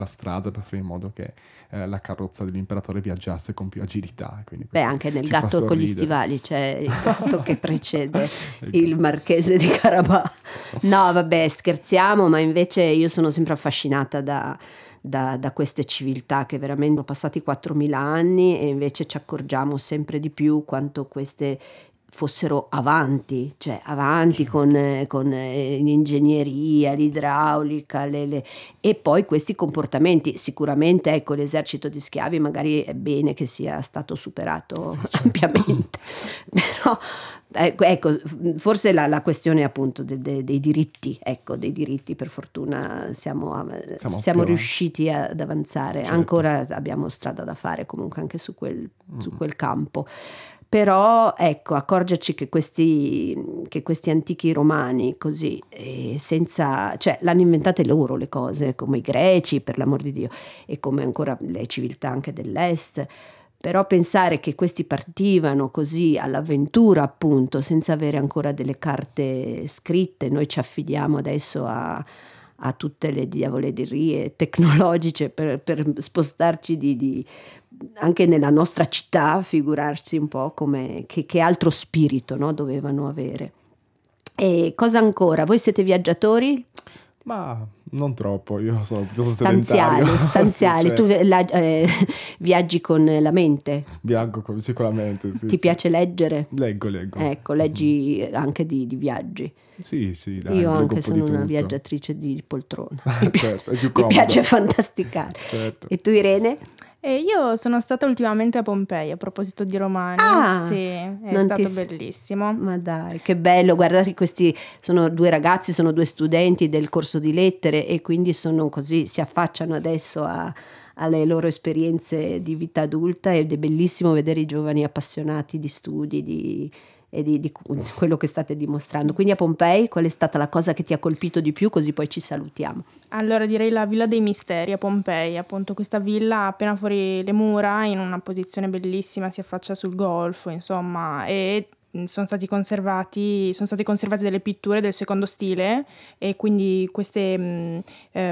la strada per fare in modo che la carrozza dell'imperatore viaggiasse con più agilità. Quindi Beh, anche nel ci fa Gatto con gli sorridere. stivali c'è il gatto che precede il marchese di Carabà. No, vabbè, scherziamo, ma invece io sono sempre affascinata da queste civiltà che veramente sono passati 4.000 anni e invece ci accorgiamo sempre di più quanto queste fossero avanti, cioè avanti con l'ingegneria, l'idraulica, e poi questi comportamenti. Sicuramente, ecco, l'esercito di schiavi magari è bene che sia stato superato ampiamente, però ecco, forse la questione appunto dei diritti, ecco, dei diritti, per fortuna siamo più riusciti ad avanzare, certo. Ancora abbiamo strada da fare comunque anche su quel campo. Però ecco, accorgerci che questi antichi romani così, cioè l'hanno inventate loro le cose, come i greci, per l'amor di Dio, e come ancora le civiltà anche dell'est. Però pensare che questi partivano così all'avventura, appunto, senza avere ancora delle carte scritte, noi ci affidiamo adesso a tutte le diavolerie tecnologiche per spostarci anche nella nostra città, figurarsi un po' come che altro spirito, no, dovevano avere. E cosa ancora? Voi siete viaggiatori? Ma non troppo, io sono piuttosto Stanziali, sedentario. stanziali. Sì, Tu certo. viaggi con la mente? Sicuramente, sì, Ti sì. piace leggere? Leggo. Ecco, leggi anche di viaggi. Sì, dai, Io leggo anche un po' di sono una tutto. viaggiatrice di poltrona. Mi Certo, è più mi comodo. piace fantasticare. Certo. E tu, Irene? E io sono stata ultimamente a Pompei, a proposito di romani. Ah, sì, è non stato ti- bellissimo. Ma dai, che bello, guardate, questi sono due ragazzi, sono due studenti del corso di lettere e quindi sono così, si affacciano adesso alle loro esperienze di vita adulta ed è bellissimo vedere i giovani appassionati di studi e di quello che state dimostrando. Quindi a Pompei qual è stata la cosa che ti ha colpito di più, così poi ci salutiamo? Allora direi la Villa dei Misteri a Pompei, appunto questa villa appena fuori le mura, in una posizione bellissima, si affaccia sul golfo, insomma, e sono state conservate delle pitture del secondo stile e quindi queste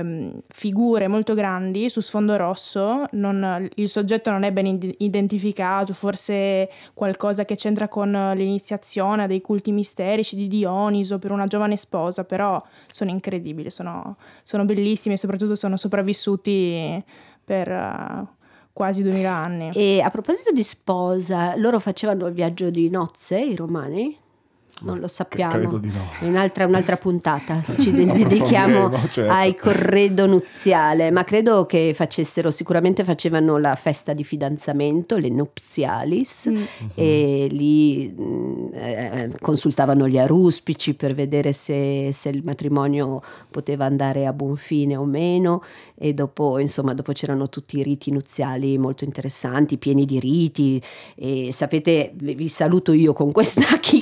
figure molto grandi su sfondo rosso. Il soggetto non è ben identificato, forse qualcosa che c'entra con l'iniziazione a dei culti misterici di Dioniso per una giovane sposa, però sono incredibili, sono bellissimi e soprattutto sono sopravvissuti per quasi 2000 anni. E a proposito di sposa, loro facevano il viaggio di nozze, i romani? Non lo sappiamo. Credo di no. Un'altra puntata ci dedichiamo certo. ai corredo nuziale, ma credo che sicuramente facevano la festa di fidanzamento, le nuptialis, e lì consultavano gli aruspici per vedere se il matrimonio poteva andare a buon fine o meno, e dopo c'erano tutti i riti nuziali molto interessanti, pieni di riti, e sapete, vi saluto io con questa chicca,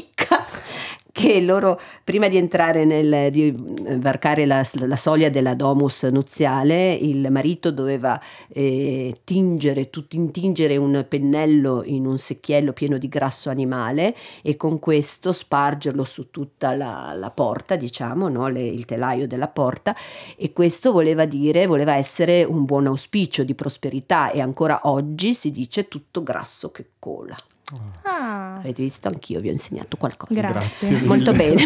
che loro, prima di entrare di varcare la soglia della domus nuziale, il marito doveva intingere un pennello in un secchiello pieno di grasso animale e con questo spargerlo su tutta la porta, diciamo, no? Il telaio della porta, e questo voleva essere un buon auspicio di prosperità, e ancora oggi si dice tutto grasso che cola. Avete visto? Anch'io vi ho insegnato qualcosa. Grazie mille. Molto bene.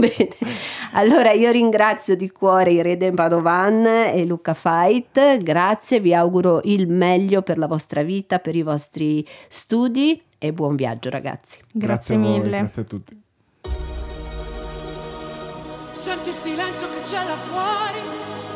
Allora io ringrazio di cuore Irene Padovan e Luca Fait, grazie, vi auguro il meglio per la vostra vita, per i vostri studi, e buon viaggio, ragazzi. Grazie a voi, mille. grazie a tutti. Senti il silenzio che c'è là fuori,